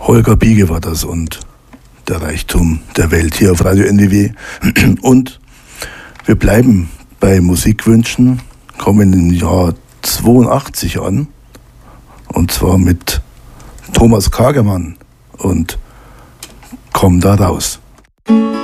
Holger Biege war das und der Reichtum der Welt hier auf Radio NWW. Und wir bleiben bei Musikwünschen, kommen im Jahr 82 an. Und zwar mit Thomas Kagermann und Komm da raus.